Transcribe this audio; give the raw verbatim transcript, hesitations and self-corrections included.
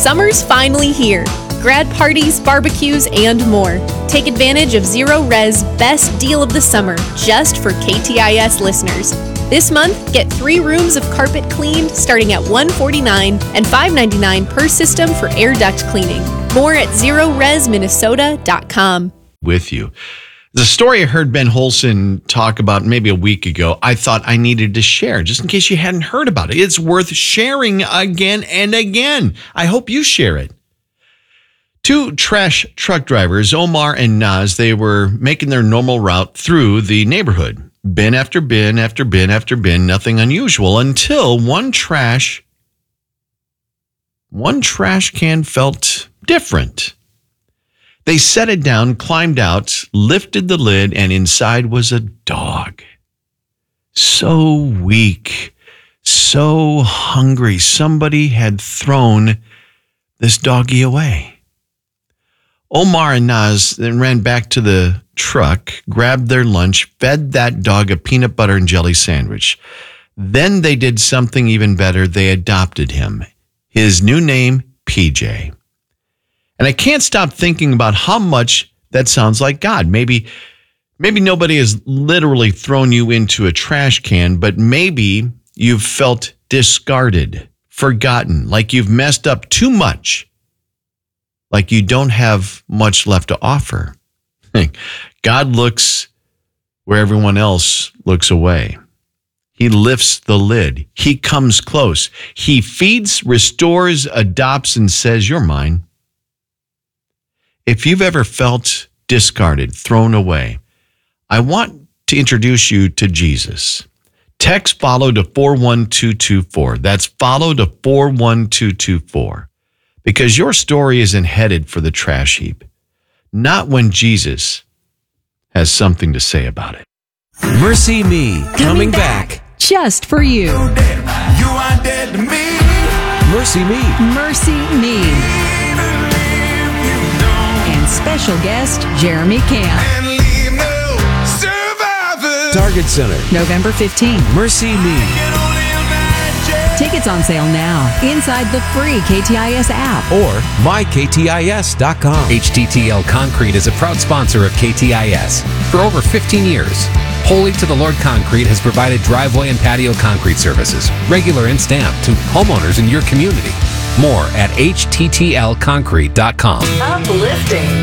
Summer's finally here. Grad parties, barbecues, and more. Take advantage of Zero Res best deal of the summer just for K T I S listeners. This month, get three rooms of carpet cleaned starting at one hundred forty-nine dollars and five hundred ninety-nine dollars per system for air duct cleaning. More at zero res minnesota dot com. With you. The story I heard Ben Holson talk about maybe a week ago, I thought I needed to share, just in case you hadn't heard about it. It's worth sharing again and again. I hope you share it. Two trash truck drivers, Omar and Naz, they were making their normal route through the neighborhood. Bin after bin after bin after bin, nothing unusual, until one trash, one trash can felt different. They set it down, climbed out, lifted the lid, and inside was a dog. So weak, so hungry. Somebody had thrown this doggy away. Omar and Naz then ran back to the truck, grabbed their lunch, fed that dog a peanut butter and jelly sandwich. Then they did something even better. They adopted him. His new name, P J. And I can't stop thinking about how much that sounds like God. Maybe, maybe nobody has literally thrown you into a trash can, but maybe you've felt discarded, forgotten, like you've messed up too much, like you don't have much left to offer. God looks where everyone else looks away. He lifts the lid. He comes close. He feeds, restores, adopts, and says, "You're mine." If you've ever felt discarded, thrown away, I want to introduce you to Jesus. Text follow to four one two two four. That's follow to four one two two four. Because your story isn't headed for the trash heap. Not when Jesus has something to say about it. Mercy Me, coming, coming back. back. Just for you. You are dead to me. Mercy Me. Mercy Me. And special guest, Jeremy Camp. And leave no survivors. Target Center. November fifteenth. Mercy Me. Tickets on sale now inside the free K T I S app or my K T I S dot com. H T T L Concrete is a proud sponsor of K T I S. For over fifteen years, Holy to the Lord Concrete has provided driveway and patio concrete services, regular and stamped, to homeowners in your community. More at H T T L concrete dot com. Uplifting.